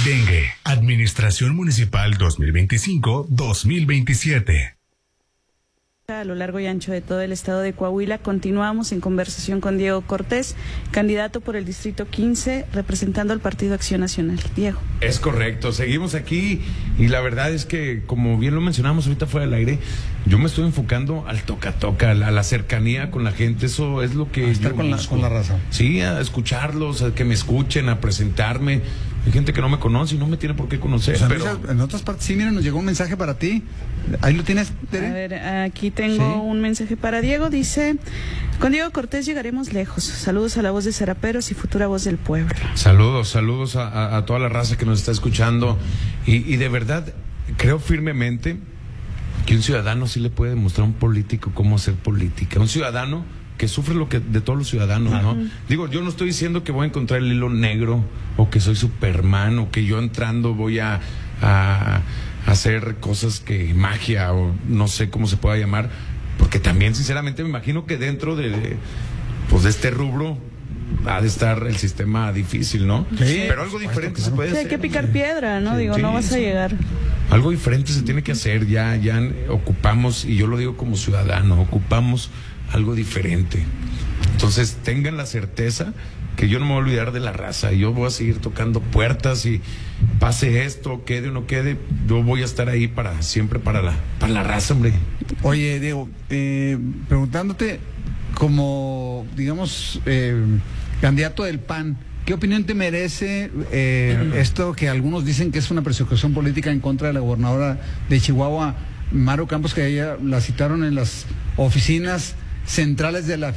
El dengue. Administración Municipal 2025-2027. A lo largo y ancho de todo el estado de Coahuila, continuamos en conversación con Diego Cortés, candidato por el Distrito 15, representando al Partido Acción Nacional. Diego. Es correcto, seguimos aquí y la verdad es que, como bien lo mencionamos ahorita fuera del aire, yo me estoy enfocando al toca-toca, a la cercanía con la gente. Eso es lo que estar con la raza. Sí, a escucharlos, a que me escuchen, a presentarme. Hay gente que no me conoce y no me tiene por qué conocer. O sea, pero en otras partes, sí, mira, nos llegó un mensaje para ti. Ahí lo tienes, Tere. A ver, aquí tengo un mensaje para Diego. Dice: con Diego Cortés llegaremos lejos. Saludos a la voz de Seraperos y futura voz del pueblo. Saludos a toda la raza que nos está escuchando. Y de verdad, creo firmemente que un ciudadano sí le puede demostrar a un político cómo hacer política. Un ciudadano que sufre lo que de todos los ciudadanos, ¿no? Digo, yo no estoy diciendo que voy a encontrar el hilo negro o que soy Superman o que yo entrando voy a hacer cosas que magia o no sé cómo se pueda llamar, porque también sinceramente me imagino que dentro de este rubro ha de estar el sistema difícil, ¿no? Sí, pero algo diferente se puede hacer. Hay que picar piedra, ¿no? Sí, no vas a llegar. Algo diferente se tiene que hacer. Ya ocupamos, y yo lo digo como ciudadano, ocupamos algo diferente. Entonces tengan la certeza que yo no me voy a olvidar de la raza. Yo voy a seguir tocando puertas y pase esto, quede o no quede, yo voy a estar ahí siempre para la raza, hombre. Oye, Diego, preguntándote como, digamos, candidato del PAN, ¿qué opinión te merece esto que algunos dicen que es una persecución política en contra de la gobernadora de Chihuahua, Maru Campos, que ella la citaron en las oficinas centrales de la